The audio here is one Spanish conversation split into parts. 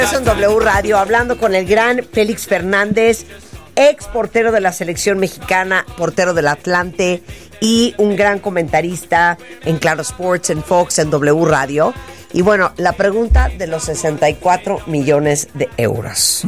En W Radio, hablando con el gran Félix Fernández, ex portero de la selección mexicana, portero del Atlante y un gran comentarista en Claro Sports, en Fox, en W Radio. Y bueno, la pregunta de los 64 millones de euros.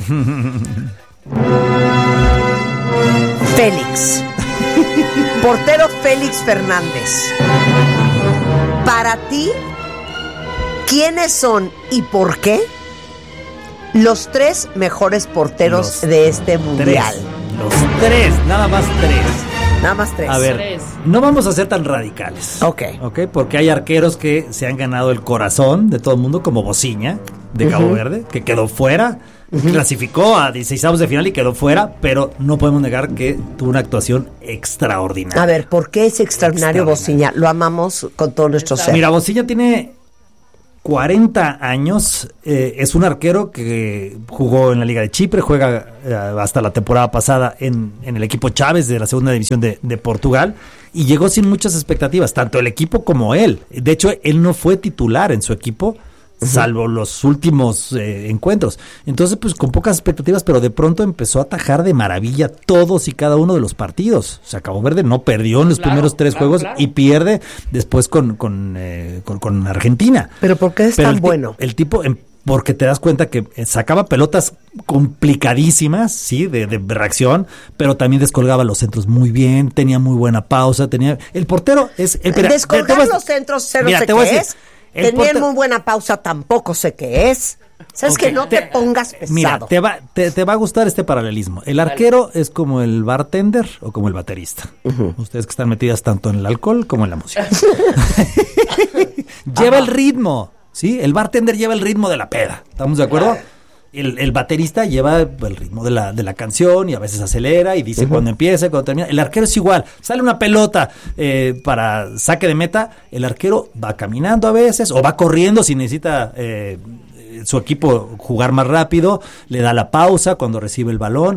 Félix, portero Félix Fernández, para ti, ¿quiénes son y por qué los 3 mejores porteros de este mundial? Los 3, nada más 3. Nada más 3. A ver, no vamos a ser tan radicales. Ok. Porque hay arqueros que se han ganado el corazón de todo el mundo, como Bociña, de Cabo Verde, que quedó fuera, clasificó a 16avos de final y quedó fuera, pero no podemos negar que tuvo una actuación extraordinaria. A ver, ¿por qué es extraordinario Bociña? Lo amamos con todo nuestro ser. Mira, Bociña tiene 40 años, es un arquero que jugó en la Liga de Chipre, juega hasta la temporada pasada en el equipo Chávez de la segunda división de Portugal, y llegó sin muchas expectativas, tanto el equipo como él. De hecho, él no fue titular en su equipo, salvo los últimos encuentros. Entonces, pues con pocas expectativas, pero de pronto empezó a atajar de maravilla todos y cada uno de los partidos. O sea, Cabo Verde no perdió en los primeros 3 juegos y pierde después con Argentina. ¿Pero por qué es tan bueno? El tipo, porque te das cuenta que sacaba pelotas complicadísimas, sí, de reacción, pero también descolgaba los centros muy bien, tenía muy buena pausa, el portero es... Descolgar los centros, sé qué es. Tener muy buena pausa tampoco sé qué es. ¿Sabes que no te pongas pesado? Mira, te va a gustar este paralelismo. El arquero es como el bartender o como el baterista. Ustedes que están metidas tanto en el alcohol como en la música. Lleva el ritmo, ¿sí? El bartender lleva el ritmo de la peda. ¿Estamos de acuerdo? El baterista lleva el ritmo de la canción y a veces acelera y dice cuando empieza, cuando termina. El arquero es igual. Sale una pelota para saque de meta, el arquero va caminando a veces o va corriendo si necesita su equipo jugar más rápido, le da la pausa cuando recibe el balón.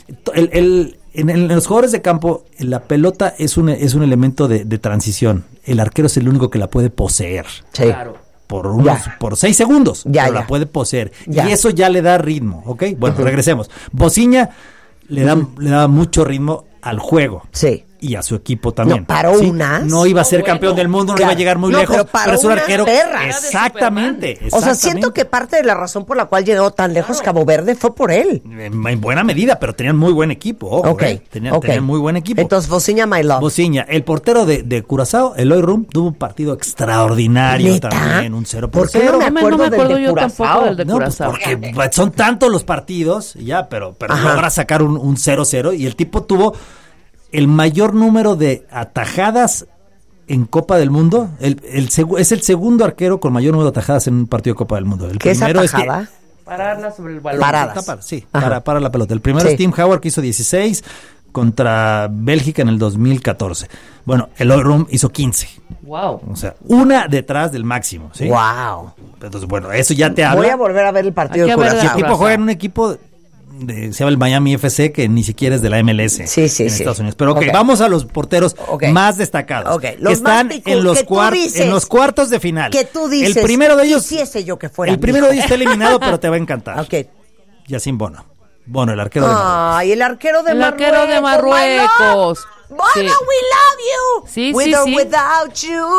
En los jugadores de campo, la pelota es un elemento de transición. El arquero es el único que la puede poseer. Sí. Claro. Por 6 segundos, pero la puede poseer. Y eso ya le da ritmo, ¿ok? Bueno, regresemos. Bociña le da mucho ritmo al juego. Sí. Y a su equipo también. No, paró unas. No iba a ser campeón del mundo, no iba a llegar muy lejos, pero es un arquero. Exactamente. O sea, siento que parte de la razón por la cual llegó tan lejos Cabo Verde fue por él. En buena medida, pero tenían muy buen equipo. Ojo, tenían muy buen equipo. Entonces, Bociña, my love. Bociña, el portero de Curazao, Eloy Rum, tuvo un partido extraordinario. ¿Neta? También, un 0-0. ¿Por qué no me acuerdo del de yo Curazao? tampoco del de No, pues Curazao. porque son tantos los partidos, pero logra sacar un 0-0 y el tipo tuvo el mayor número de atajadas en Copa del Mundo. Es el segundo arquero con mayor número de atajadas en un partido de Copa del Mundo. El ¿Qué primero es atajada? Pararla sobre el balón. Paradas. Para la pelota. El primero es Tim Howard, que hizo 16 contra Bélgica en el 2014. Bueno, Eloy Rum hizo 15. Wow. O sea, una detrás del máximo, ¿sí? Wow. Entonces, bueno, eso ya te habla. Voy a volver a ver el partido de Curazao. El tipo juega en un equipo se llama el Miami FC, que ni siquiera es de la MLS en Estados Unidos. Pero vamos a los porteros más destacados. Los están en los cuartos de final. Que tú dices, el primero de ellos, quisiese yo que fuera. El primero de ellos está eliminado, pero te va a encantar. Yacine Bono. Bono, el arquero de Marruecos. Ay, el arquero de Marruecos. El arquero de Marruecos. Bono, we love you. Sí, With or without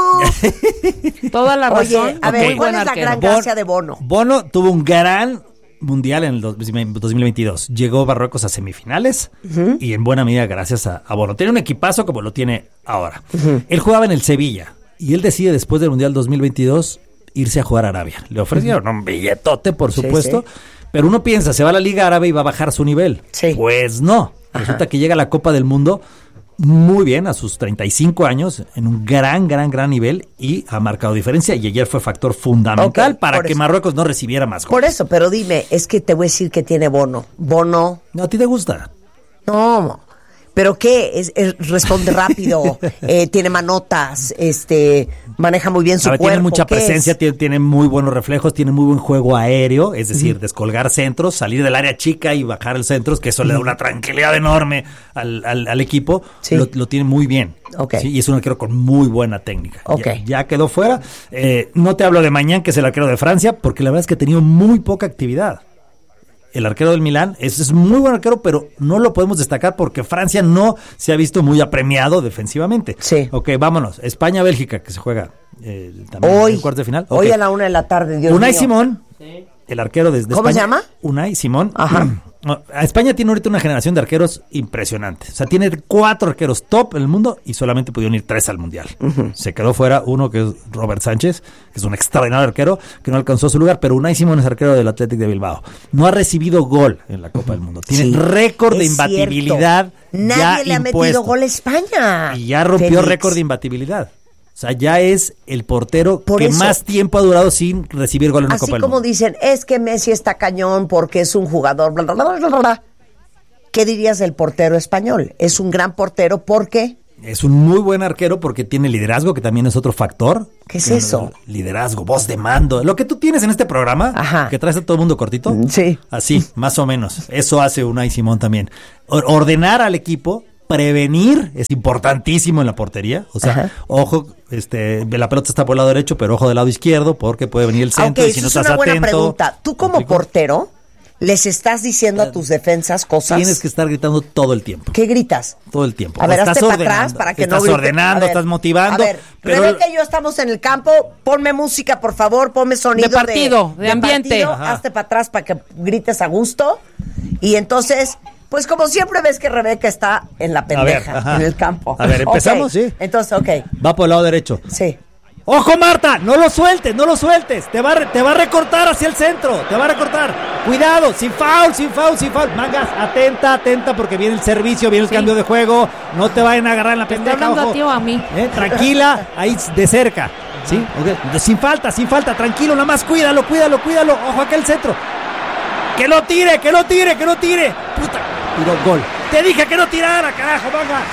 you. Toda la razón. Oye, a ver, ¿cuál es la gran gracia de Bono? Bono tuvo un gran mundial en el 2022. Llegó Marruecos a semifinales y en buena medida gracias a Bono. Tiene un equipazo como lo tiene ahora. Él jugaba en el Sevilla y él decide después del mundial 2022 irse a jugar a Arabia. Le ofrecieron un billetote, por supuesto, pero uno piensa, se va a la Liga Árabe y va a bajar su nivel. Pues no. Resulta que llega a la Copa del Mundo muy bien a sus 35 años, en un gran nivel, y ha marcado diferencia, y ayer fue factor fundamental para que Marruecos no recibiera más goles. Por eso, pero dime, es que te voy a decir que tiene Bono. Bono. ¿No a ti te gusta? No, ¿pero qué? Responde rápido, tiene manotas, Maneja muy bien su cuerpo. Tiene mucha ¿qué presencia, es? tiene muy buenos reflejos, tiene muy buen juego aéreo, es decir, descolgar centros, salir del área chica y bajar el centros, que eso le da una tranquilidad enorme al equipo. Sí. Lo tiene muy bien. Ok. ¿sí? Y es un arquero con muy buena técnica. Ok. Ya quedó fuera. No te hablo de Mañán, que es el arquero de Francia, porque la verdad es que ha tenido muy poca actividad. El arquero del Milán es muy buen arquero, pero no lo podemos destacar porque Francia no se ha visto muy apremiado defensivamente. Sí. Ok, vámonos. España-Bélgica, que se juega también Hoy. en cuartos de final. Hoy Ok. a la 1:00 p.m, Dios Unai mío. Simón, el arquero desde ¿Cómo España. se llama? Unai Simón. Ajá. A España tiene ahorita una generación de arqueros impresionante. O sea, tiene 4 arqueros top en el mundo y solamente pudieron ir 3 al Mundial. Se quedó fuera uno que es Robert Sánchez, que es un extraordinario arquero, que no alcanzó su lugar, pero Unai Simón es arquero del Athletic de Bilbao. No ha recibido gol en la Copa del Mundo. Tiene Sí, récord de es imbatibilidad cierto. ya Nadie le ha impuesto. metido gol a España. Y ya rompió Félix. récord de imbatibilidad. O sea, ya es el portero Por que eso. más tiempo ha durado sin recibir gol en una Así Copa del como Mundo. dicen, es que Messi está cañón porque es un jugador, bla, bla, bla, bla, bla, bla. ¿Qué dirías del portero español? Es un gran portero porque... Es un muy buen arquero porque tiene liderazgo, que también es otro factor. ¿Qué es eso? Liderazgo, voz de mando. Lo que tú tienes en este programa, Ajá. que traes a todo el mundo cortito. Sí. Así, más o menos. Eso hace Unai Simón también. Ordenar al equipo, prevenir, es importantísimo en la portería. O sea, Ajá. ojo, la pelota está por el lado derecho, pero ojo del lado izquierdo, porque puede venir el centro Ok, y si eso no es estás una buena atento. pregunta. Tú como ¿me explico? portero, les estás diciendo a tus defensas cosas. Tienes que estar gritando todo el tiempo. ¿Qué gritas? Todo el tiempo. A ver, Estás hazte para ordenando, atrás para que no estás grite. ordenando, A ver, estás motivando. A ver, pero Rebeca y yo estamos en el campo, ponme música, por favor, ponme sonido De partido, de ambiente. partido, Ajá. hazte para atrás para que grites a gusto. Y entonces, pues como siempre ves que Rebeca está en la pendeja, ajá. en el campo. A ver, empezamos, Ok, sí. Entonces, ok, va por el lado derecho. sí. ¡Ojo, Marta! ¡No lo sueltes, no lo sueltes! Te va a recortar hacia el centro, te va a recortar. Cuidado, sin foul. Mangas, atenta, porque viene el servicio, viene el Sí. cambio de juego. No te vayan a agarrar en la ¿Te pendeja, está hablando ojo. a ti o a mí? Tranquila, ahí de cerca. ¿Sí? Ok. Sin falta, tranquilo, nada más cuídalo. Ojo, acá el centro. ¡Que no tire! Puta, tiró gol. Te dije que no tirara, carajo, Mangas.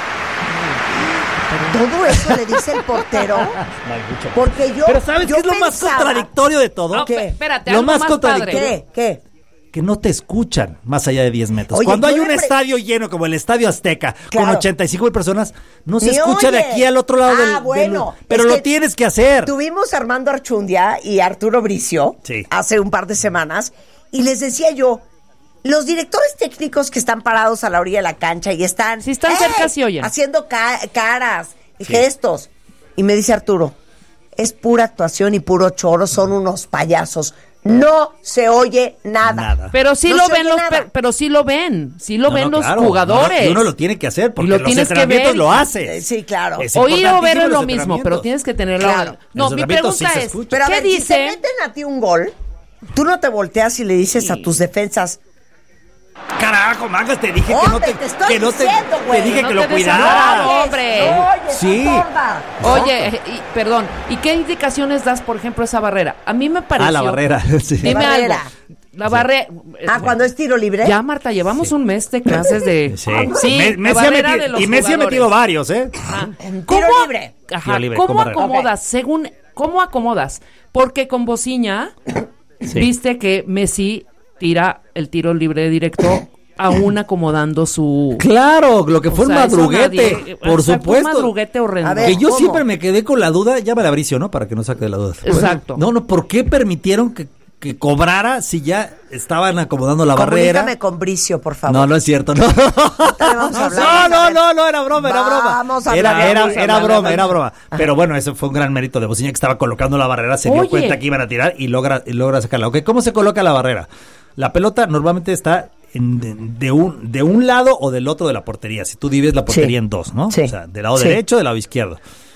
Todo eso le dice el portero. Porque yo. Pero ¿sabes yo qué es lo más pensaba- contradictorio de todo? No, ¿Qué? espérate, Lo algo más más contradictorio. padre. ¿Qué? Que no te escuchan más allá de 10 metros. Oye, Cuando yo hay un le pre- estadio lleno como el Estadio Azteca, Claro. con 85,000 personas, no se Ni escucha de oye. aquí al otro lado del... Bueno, pero es lo que tienes que hacer. Tuvimos a Armando Archundia y a Arturo Bricio Sí. hace un par de semanas y les decía yo, los directores técnicos que están parados a la orilla de la cancha y están... Si están cerca, sí oyen. Haciendo caras y gestos. Y me dice Arturo, es pura actuación y puro choro, son unos payasos. No se oye nada. Pero sí No lo se ven oye nada. pero sí lo ven, No, ven los claro, jugadores. y uno lo tiene que hacer porque Y lo los tienes que entrenamientos ver. lo haces. Sí, claro. Es Oír o ver importantísimo es los lo mismo, pero entrenamientos. tienes que tenerlo. Claro. No, Los mi entrenamientos pregunta sí se es, escuchan. Pero a ¿qué ver, si te dice? meten a ti un gol, tú no te volteas y le dices a tus defensas, Carajo, Mangas, te dije Hombre, te estoy diciendo, güey. te dije No que te lo des cuidaras. enojado, hombre. Oye, Sí. sorda. Oye, perdón, ¿y qué indicaciones das, por ejemplo, a esa barrera? A mí me pareció... La barrera. Sí. Dime Barrera. algo. La barrera... Cuando es tiro libre. Ya, Marta, llevamos un mes de clases de... Sí. Sí, la Messi ha barrera metido- de los y Messi ha jugadores. metido varios, ¿eh? Ajá. Tiro libre. Ajá, Tiro libre, ¿cómo con barrera. acomodas? Según, ¿cómo acomodas? Porque con Bociña, Sí. viste que Messi tira el tiro libre directo aún acomodando su... Claro, lo que fue O un sea, eso madruguete, nadie- por o sea, fue supuesto. un madruguete horrendo. A ver, Que yo ¿cómo? siempre me quedé con la duda, ya me la abricio, ¿no? Para que no saque de la duda. Exacto. No, ¿por qué permitieron que cobrara si ya estaban acomodando la barrera? Comunícame con Bricio, por favor. No es cierto, no. vamos a hablar. No, era broma, Vamos a hablar, vamos a Era hablar. broma. Pero bueno, eso fue un gran mérito de Bociña que estaba colocando la barrera, se dio Oye. cuenta que iban a tirar y logra sacarla. Ok, ¿cómo se coloca la barrera? La pelota normalmente está de un lado o del otro de la portería. Si tú divides la portería Sí. en dos, ¿no? Sí. O sea, del lado Sí. derecho, del lado izquierdo.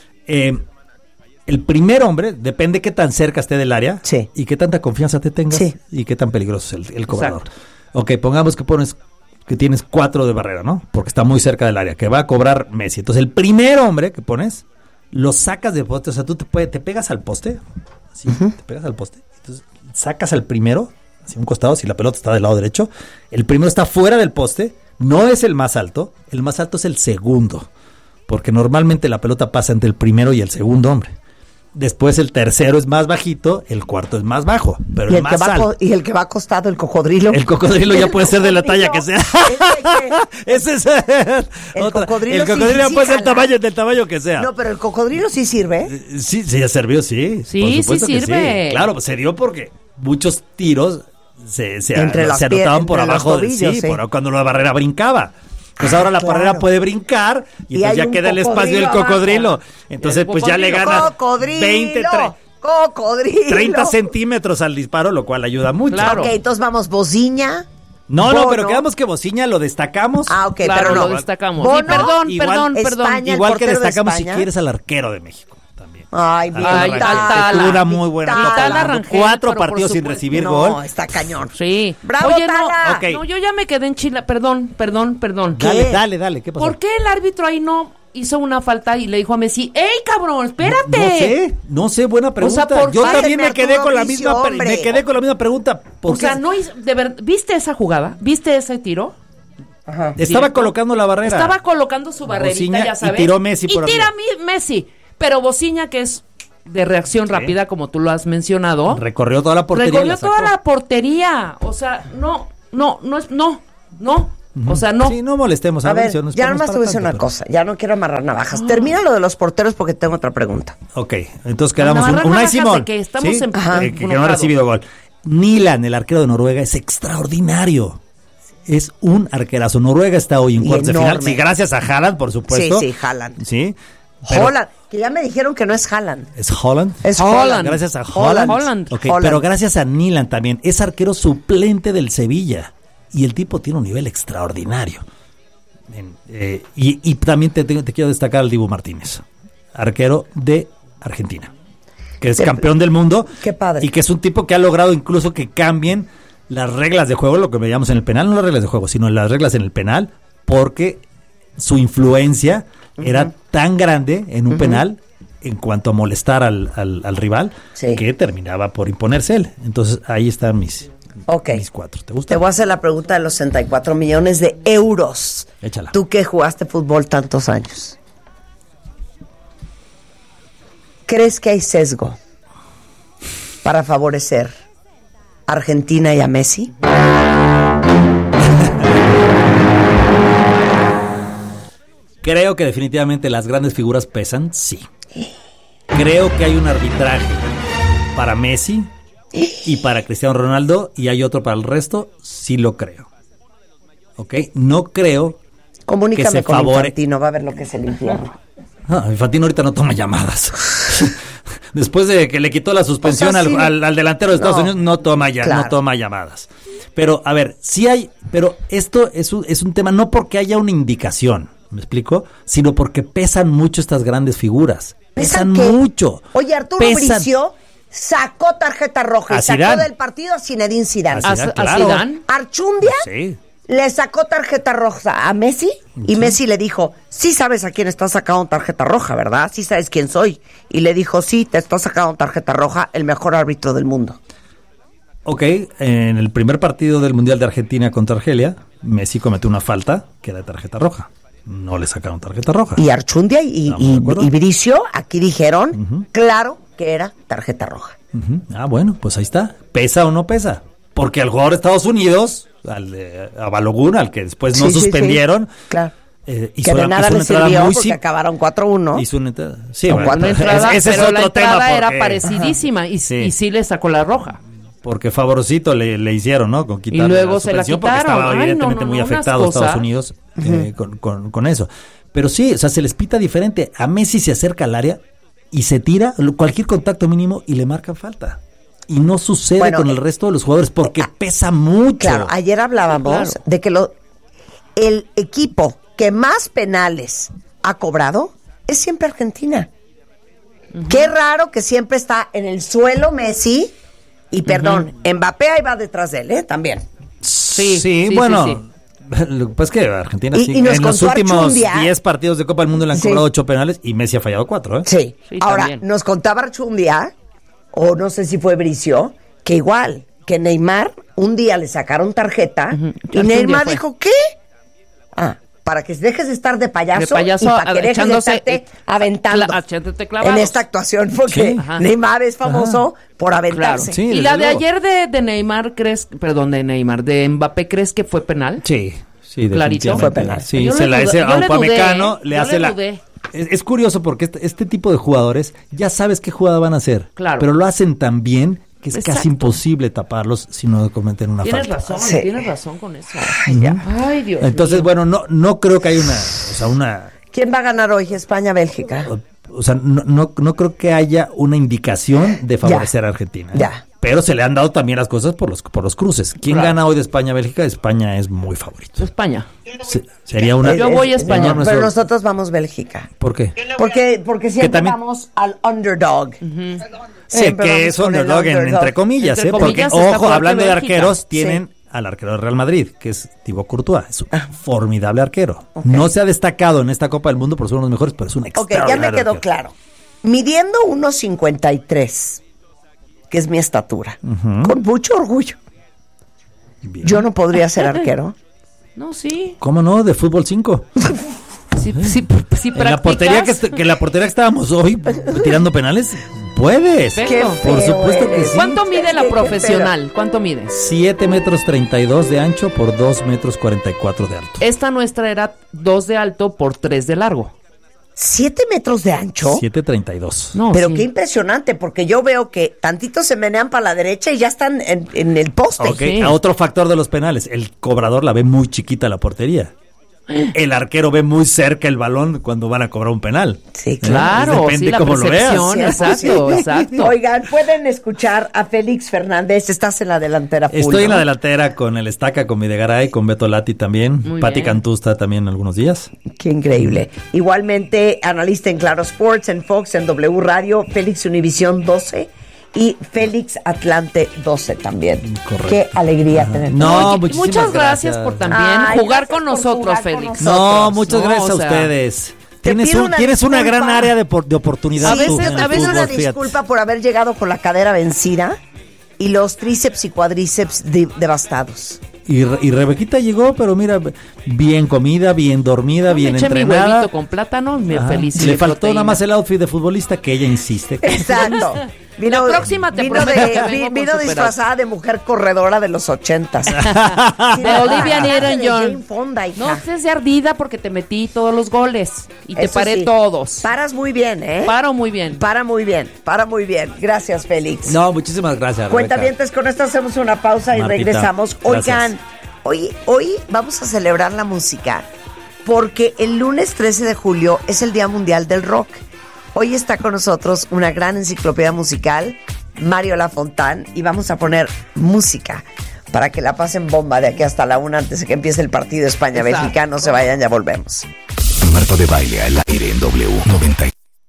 El primer hombre depende qué tan cerca esté del área Sí. y qué tanta confianza te tengas Sí. y qué tan peligroso es el cobrador. Exacto. Ok, pongamos que tienes 4 de barrera, ¿no? Porque está muy cerca del área, que va a cobrar Messi. Entonces, el primer hombre que pones, lo sacas de poste, o sea, tú te pegas al poste, así, te pegas al poste, entonces sacas al primero, hacia un costado, si la pelota está del lado derecho, el primero está fuera del poste, no es el más alto es el segundo, porque normalmente la pelota pasa entre el primero y el segundo hombre. después el tercero es más bajito, el cuarto es más bajo, pero ¿Y el el, que más va alto. y el que va acostado, el cocodrilo? El cocodrilo ya puede ser de la talla que sea. ¿Ese Ese es El otra. cocodrilo El cocodrilo sí puede ser jala. del tamaño que sea. No, pero el cocodrilo sí sirve. Sí, ya sirvió, sí. Sí, por sí supuesto que sirve. Claro, pues se dio porque muchos tiros se Entre las anotaban por entre los abajo, tobillos, sí. por cuando la barrera brincaba. Pues ahora la claro. barrera puede brincar y Y entonces hay ya un queda el espacio del cocodrilo cocodrilo. abajo. Entonces El pues ya le cocodrilo. gana Cocodrilo. 20, Cocodrilo. 30 centímetros al disparo, lo cual ayuda mucho. Claro. Ok, entonces vamos, bociña. No, Bono. pero quedamos que Bociña lo destacamos. Ah, ok, Claro, pero no. lo destacamos. Bono, Y perdón, igual perdón. España, el Igual que portero de destacamos si España. quieres al arquero de México también. Ay, bien. Ay, Vitala. Tuvo una muy buena Vitala. Copa del Vitala Mundo. Rangel, 4 pero por partidos sin supuesto. recibir No, gol. está cañón. Sí. ¡Bravo, Oye, Tala! Ok. no, yo ya me quedé en Chile. Perdón. ¿Qué? Dale, ¿qué pasó? ¿Por qué el árbitro ahí no hizo una falta y le dijo a Messi, ¡ey, cabrón, espérate! No sé, buena pregunta. ¿por Yo qué? también me quedé Arturo con la Bricio, misma hombre. me quedé con la misma pregunta. O sea, no hizo, de verdad, ¿viste esa jugada? ¿Viste ese tiro? Ajá. estaba directo. colocando la barrera. Estaba colocando su barrerita, Bociña ya sabes. y tiró Messi por Y tira arriba. Messi. Pero Bociña, que es de reacción rápida, como tú lo has mencionado, Recorrió toda la portería. y recorrió la sacó. toda la portería. O sea, no. O sea, no. Sí, no molestemos. A ver, Mauricio, no es ya para- no nomás es te voy a para decir una tanto, cosa. Ya no quiero amarrar navajas. Termina lo de los porteros porque tengo otra pregunta. pero- Ok, entonces quedamos Amarrar Unai navajas Simón. de que estamos en- que no ha enojados. recibido gol. Nilan, el arquero de Noruega, es extraordinario. Es un arquerazo. Noruega está hoy en Y cuartos de final. enorme. Sí, gracias a Haaland, por supuesto. Sí, Haaland. Sí. pero- Holland, que ya me dijeron que no es Haaland. ¿Es Holland? Es Holland. Gracias a Holland. Holland. Ok, Holland. pero gracias a Nilan también. Es arquero suplente del Sevilla. Y el tipo tiene un nivel extraordinario. Y también te quiero destacar al Dibu Martínez, arquero de Argentina, que es campeón del mundo. Qué padre. Y que es un tipo que ha logrado incluso que cambien las reglas de juego, lo que veíamos en el penal, no las reglas de juego, sino las reglas en el penal, porque su influencia era tan grande en un penal en cuanto a molestar al rival, Sí. que terminaba por imponerse él. Entonces ahí están mis 4. ¿Te gusta? Te voy a hacer la pregunta de los 64 millones de euros. Échala. Tú que jugaste fútbol tantos años. ¿Crees que hay sesgo para favorecer a Argentina y a Messi? Creo que definitivamente las grandes figuras pesan, sí. Creo que hay un arbitraje para Messi y para Cristiano Ronaldo y hay otro para el resto, sí lo creo. ¿Ok? No creo que Comunícame se con favore... Infantino, va a ver lo que es el infierno. Infantino ahorita no toma llamadas. Después de que le quitó la suspensión O sea, sí. al delantero de Estados No. Unidos, no toma llamadas. Pero, a ver, sí hay, pero esto es un tema no porque haya una indicación, ¿me explico? Sino porque pesan mucho estas grandes figuras. Pesan qué? mucho. Oye, Arturo Pesan. Bricio sacó tarjeta roja y A sacó Zidane. del partido a Zinedine Zidane. A Zidane, ¿A claro. Zidane? Archundia Sí. le sacó tarjeta roja a Messi y Messi le dijo, sí sabes a quién está sacando tarjeta roja, ¿verdad? Sí sabes quién soy. Y le dijo, sí, te está sacando tarjeta roja el mejor árbitro del mundo. Ok, en el primer partido del Mundial de Argentina contra Argelia, Messi cometió una falta que era de tarjeta roja. No le sacaron tarjeta roja. Y Archundia y Bricio aquí dijeron, claro que era tarjeta roja. Ujú. Ah, bueno, pues ahí está. ¿Pesa o no pesa? Porque al jugador de Estados Unidos, a Balogun, al que después no Sí, sí, suspendieron, sí. Claro. hizo Que de nada hizo le una entrada sirvió muy porque acabaron 4-1. hizo una entrada. Sí, Con bueno, cuatro La entrada, ese es pero otro la entrada tema. era porque- parecidísima y Sí. sí le sacó la roja. Porque favorcito le hicieron, ¿no? Con quitarle luego se la suspensión, porque quitaron. estaba Ay, evidentemente no, muy unas afectado cosas. Estados Unidos con eso. Pero sí, o sea, se les pita diferente. A Messi se acerca al área y se tira cualquier contacto mínimo y le marcan falta. Y no sucede Bueno, con el resto de los jugadores porque pesa mucho. Claro, ayer hablábamos Claro. de que el equipo que más penales ha cobrado es siempre Argentina. Qué raro que siempre está en el suelo Messi y perdón, Mbappé ahí va detrás de él, ¿eh? También. Sí, bueno. sí. Lo que pasa es que Argentina Y nos en los contó últimos Archundia. 10 partidos de Copa del Mundo le han Sí. cobrado 8 penales y Messi ha fallado 4, ¿eh? Sí. Sí, Ahora, también. nos contaba Archundia, o no sé si fue Bricio, que igual, que Neymar un día le sacaron tarjeta y Archundia Neymar fue. dijo, ¿qué? Ah, para que dejes de estar de payaso y payaso, para que dejes de estarte aventando echándote clavados. en esta actuación, porque Sí. Neymar es famoso por aventarse. Sí, y desde la de luego. ayer de Neymar, de Mbappé, ¿crees que fue penal? Sí, sí, Clarito. definitivamente. Fue penal. Sí, Yo se le la dudé, hace yo a le Upamecano, dudé, le yo hace le la... dudé. Es curioso porque este tipo de jugadores ya sabes qué jugada van a hacer, Claro. pero lo hacen tan bien que es Exacto. casi imposible taparlos si no cometen una Tienes falta. razón, Sí. tienes razón con eso. Ya. Ay, Dios Entonces, mío. bueno, no creo que haya una ¿Quién va a ganar hoy? España-Bélgica. o sea, no creo que haya una indicación de favorecer a Argentina. Ya. Pero se le han dado también las cosas por los cruces. ¿Quién Claro. gana hoy de España-Bélgica? España es muy favorito. España. Sería una... Yo voy a España. No, Pero nosotros vamos Bélgica. ¿Por qué? Porque siempre también- vamos al underdog. Sí, Siempre que vamos es con el underdog entre comillas, Entre porque, comillas, está ojo, fuerte hablando de Bélgica. arqueros, tienen Sí. al arquero de Real Madrid, que es Thibaut Courtois. Es un formidable arquero. No se ha destacado en esta Copa del Mundo por ser uno de los mejores, pero es un Ok, extraordinario ya me quedó arquero. claro. Midiendo 1.53, que es mi estatura, con mucho orgullo, Bien. yo no podría ser arquero. No, sí. ¿Cómo no? De fútbol 5. Si En la portería que la portería que estábamos hoy tirando penales, puedes. Qué Qué Por feo supuesto que eres. sí. ¿Cuánto mide Qué la pedo. profesional? ¿Cuánto mide? 7 metros 32 de ancho por 2 metros 44 de alto. Esta nuestra era 2 de alto por 3 de largo. 7 metros de ancho. 7.32. No, Pero sí. qué impresionante, porque yo veo que tantito se menean para la derecha y ya están en el poste. Ok, Sí. a otro factor de los penales. El cobrador la ve muy chiquita la portería. El arquero ve muy cerca el balón cuando van a cobrar un penal. Sí, Claro, Depende sí, la cómo lo veas. percepción, exacto, exacto. Oigan, pueden escuchar a Félix Fernández. Estás en la delantera full, Estoy en ¿no? la delantera con el Estaca, con Videgaray, con Beto Lati también. Muy Pati bien. Cantusta también algunos días. Qué increíble. Igualmente, analista en Claro Sports, en Fox, en W Radio, Félix Univisión 12 y Félix Atlante 12 también. Correcto. Qué alegría tener. No, Oye, muchísimas muchas gracias gracias. por también Ay, jugar gracias con por nosotros, jugar con Félix. nosotros. No, muchas No, gracias o a sea, ustedes. te pido una Tienes una disculpa. gran área de oportunidad. A tú veces- en el a veces fútbol, una fíjate. disculpa por haber llegado con la cadera vencida y los tríceps y cuadríceps devastados. Y Rebequita llegó, pero mira, bien comida, bien dormida, Me bien eché mi entrenada. huevito con plátano, me Ajá. feliz. Le de faltó proteína. nada más el outfit de futbolista que ella insiste. Exacto. La próxima te prometo que vengo con vino superout. disfrazada de mujer corredora de los 80s. De Olivia Newton-John. Jane Fonda, hija. No estés de ardida porque te metí todos los goles y te Eso paré sí. todos. Paras muy bien, ¿eh? Paro muy bien. Para muy bien, para muy bien. Gracias, Félix. No, muchísimas gracias, Rebeca. Cuentavientes, con esto hacemos una pausa y Martita, regresamos. gracias. Oigan, hoy vamos a celebrar la música porque el lunes 13 de julio es el Día Mundial del Rock. Hoy está con nosotros una gran enciclopedia musical, Mario Lafontán, y vamos a poner música para que la pasen bomba de aquí hasta la 1 antes de que empiece el partido España-Bélgica. Exacto. No se vayan, ya volvemos. Marta de Baile al aire en W90.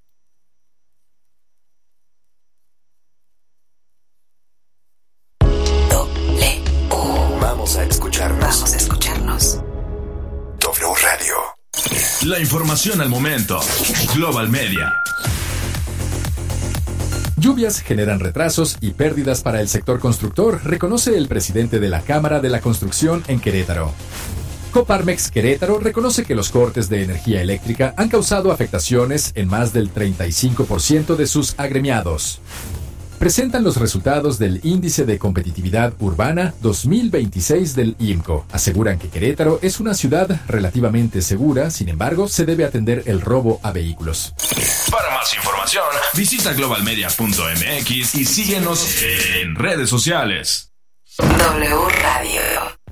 Vamos a escucharnos. W Radio. La información al momento. Global Media. Lluvias generan retrasos y pérdidas para el sector constructor, reconoce el presidente de la Cámara de la Construcción en Querétaro. Coparmex Querétaro reconoce que los cortes de energía eléctrica han causado afectaciones en más del 35% de sus agremiados. Presentan los resultados del Índice de Competitividad Urbana 2026 del IMCO. Aseguran que Querétaro es una ciudad relativamente segura, sin embargo, se debe atender el robo a vehículos. Para más información, visita globalmedia.mx y síguenos en redes sociales. W Radio.